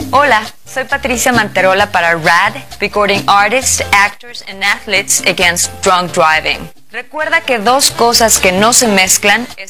Hola, soy Patricia Manterola para RAD, Recording Artists, Actors and Athletes Against Drunk Driving. Recuerda que dos cosas que no se mezclan